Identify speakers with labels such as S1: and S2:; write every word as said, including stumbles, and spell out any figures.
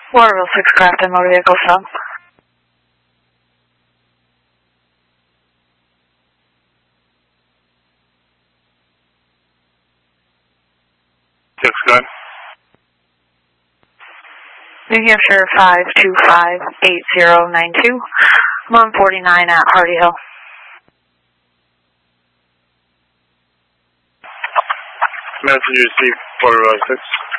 S1: Waterville six craft and motor vehicle sub.
S2: six, go ahead.
S1: New Hampshire five two five eight zero nine two, one forty-nine at Hardy Hill.
S2: Message received, Waterville six.